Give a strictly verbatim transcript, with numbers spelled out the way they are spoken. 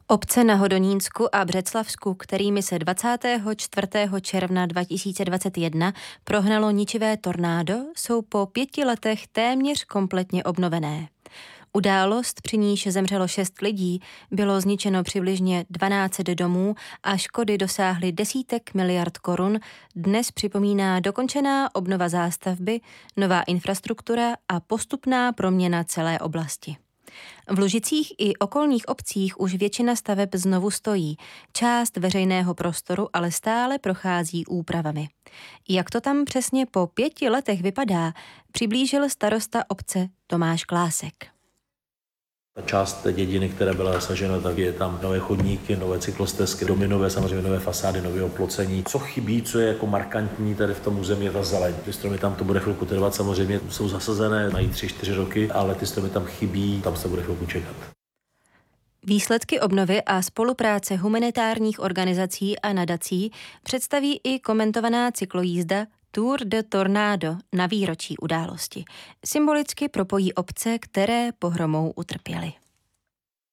Obce na Hodonínsku a Břeclavsku, kterými se dvacátého čtvrtého června dva tisíce dvacet jedna prohnalo ničivé tornádo, jsou po pěti letech téměř kompletně obnovené. Událost, při níž zemřelo šest lidí, bylo zničeno přibližně dvanáct set domů a škody dosáhly desítek miliard korun, dnes připomíná dokončená obnova zástavby, nová infrastruktura a postupná proměna celé oblasti. V Lužicích i okolních obcích už většina staveb znovu stojí, část veřejného prostoru ale stále prochází úpravami. Jak to tam přesně po pěti letech vypadá, přiblížil starosta obce Tomáš Klásek. Ta část dědiny, která byla zasažena, tak je tam nové chodníky, nové cyklostezky, domy nové, samozřejmě nové fasády, nové oplocení. Co chybí, co je jako markantní tady v tom území, je ta zeleň. Ty stromy tam to bude chvilku trvat, samozřejmě jsou zasazené, mají tři, čtyři roky, ale ty stromy tam chybí, tam se bude chvilku čekat. Výsledky obnovy a spolupráce humanitárních organizací a nadací představí i komentovaná cyklojízda Tour de Tornado na výročí události. Symbolicky propojí obce, které pohromou utrpěly.